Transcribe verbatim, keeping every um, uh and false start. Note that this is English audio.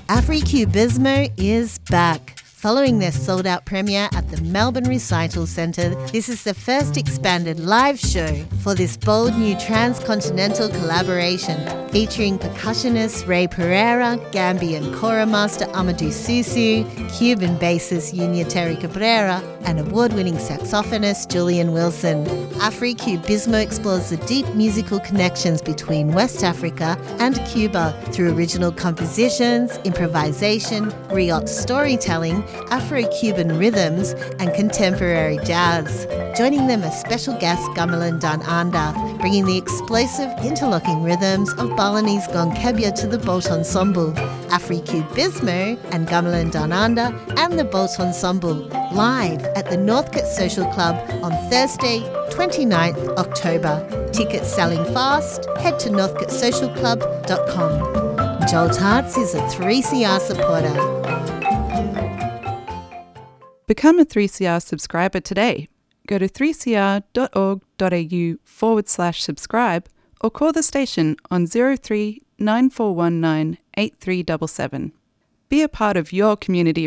Africubismo is back. Following their sold-out premiere at the Melbourne Recital Centre, this is the first expanded live show for this bold new transcontinental collaboration featuring percussionist Ray Pereira, Gambian kora master Amadou Susu, Cuban bassist Yunyateri Cabrera, and award-winning saxophonist Julian Wilson. Africubismo explores the deep musical connections between West Africa and Cuba through original compositions, improvisation, griot storytelling, Afro-Cuban rhythms and contemporary jazz. Joining them are special guest Gamelan Dan Anda, bringing the explosive interlocking rhythms of Balinese Gonkebia to the Boat Ensemble. Africubismo and Gamelan Dan Anda and the Boat Ensemble live at the Northcote Social Club on Thursday, twenty-ninth October. Tickets selling fast. Head to northcote social club dot com. Joel Tarts is a three C R supporter. Become a three C R subscriber today. Go to three c r dot org dot a u forward slash subscribe or call the station on zero three nine four one nine eight three seven seven. Be a part of your community